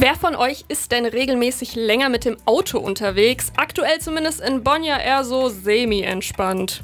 Wer von euch ist denn regelmäßig länger mit dem Auto unterwegs? Aktuell zumindest in Bonn ja eher so semi-entspannt.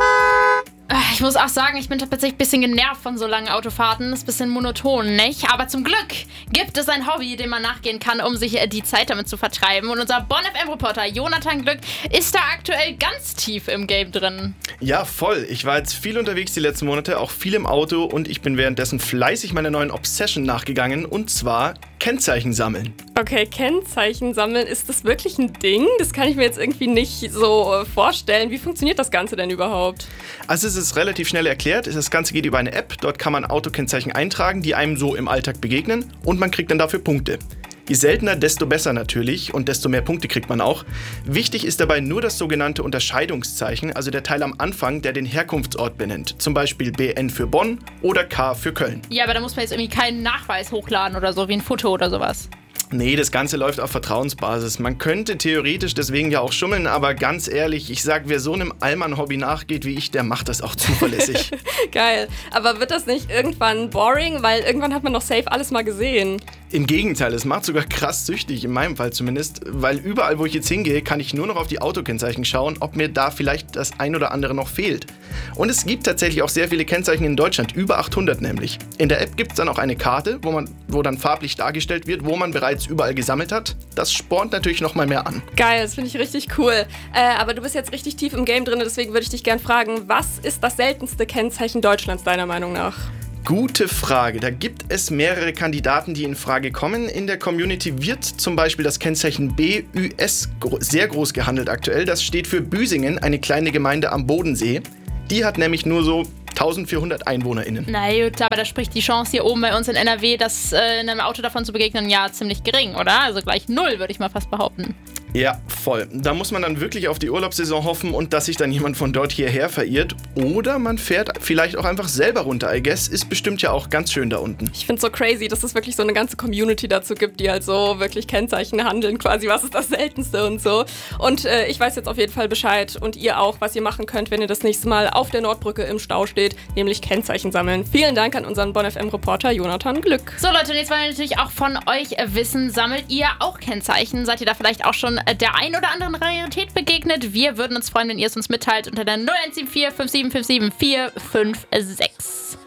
Ich muss auch sagen, ich bin tatsächlich ein bisschen genervt von so langen Autofahrten. Das ist ein bisschen monoton, nicht? Aber zum Glück gibt es ein Hobby, dem man nachgehen kann, um sich die Zeit damit zu vertreiben. Und unser Bonn FM-Reporter Jonathan Glück ist da aktuell ganz tief im Game drin. Ja, voll. Ich war jetzt viel unterwegs die letzten Monate, auch viel im Auto und ich bin währenddessen fleißig meiner neuen Obsession nachgegangen und zwar Kennzeichen sammeln. Okay, Kennzeichen sammeln, ist das wirklich ein Ding? Das kann ich mir jetzt irgendwie nicht so vorstellen. Wie funktioniert das Ganze denn überhaupt? Also es ist relativ schnell erklärt. Das Ganze geht über eine App. Dort kann man Autokennzeichen eintragen, die einem so im Alltag begegnen und man kriegt dann dafür Punkte. Je seltener, desto besser natürlich und desto mehr Punkte kriegt man auch. Wichtig ist dabei nur das sogenannte Unterscheidungszeichen, also der Teil am Anfang, der den Herkunftsort benennt. Zum Beispiel BN für Bonn oder K für Köln. Ja, aber da muss man jetzt irgendwie keinen Nachweis hochladen oder so, wie ein Foto oder sowas. Nee, das Ganze läuft auf Vertrauensbasis. Man könnte theoretisch deswegen ja auch schummeln, aber ganz ehrlich, ich sag, wer so einem Allmann-Hobby nachgeht wie ich, der macht das auch zuverlässig. Geil. Aber wird das nicht irgendwann boring? Weil irgendwann hat man doch safe alles mal gesehen. Im Gegenteil, es macht sogar krass süchtig, in meinem Fall zumindest, weil überall, wo ich jetzt hingehe, kann ich nur noch auf die Autokennzeichen schauen, ob mir da vielleicht das ein oder andere noch fehlt. Und es gibt tatsächlich auch sehr viele Kennzeichen in Deutschland, über 800 nämlich. In der App gibt es dann auch eine Karte, wo dann farblich dargestellt wird, wo man bereits überall gesammelt hat. Das spornt natürlich noch mal mehr an. Geil, das finde ich richtig cool. Aber du bist jetzt richtig tief im Game drin, deswegen würde ich dich gerne fragen, was ist das seltenste Kennzeichen Deutschlands deiner Meinung nach? Gute Frage. Da gibt es mehrere Kandidaten, die in Frage kommen. In der Community wird zum Beispiel das Kennzeichen BÜS sehr groß gehandelt aktuell. Das steht für Büsingen, eine kleine Gemeinde am Bodensee. Die hat nämlich nur so 1400 EinwohnerInnen. Na gut, aber da spricht die Chance hier oben bei uns in NRW, in einem Auto davon zu begegnen, ja ziemlich gering, oder? Also gleich 0, würde ich mal fast behaupten. Ja, voll. Da muss man dann wirklich auf die Urlaubssaison hoffen und dass sich dann jemand von dort hierher verirrt. Oder man fährt vielleicht auch einfach selber runter, I guess. Ist bestimmt ja auch ganz schön da unten. Ich finde es so crazy, dass es wirklich so eine ganze Community dazu gibt, die halt so wirklich Kennzeichen handeln, quasi was ist das Seltenste und so. Und ich weiß jetzt auf jeden Fall Bescheid und ihr auch, was ihr machen könnt, wenn ihr das nächste Mal auf der Nordbrücke im Stau steht, nämlich Kennzeichen sammeln. Vielen Dank an unseren Bonn FM-Reporter Jonathan Glück. So Leute, und jetzt wollen wir natürlich auch von euch wissen, sammelt ihr auch Kennzeichen? Seid ihr da vielleicht auch schon der ein oder anderen Rarität begegnet? Wir würden uns freuen, wenn ihr es uns mitteilt unter der 0174 5757 456.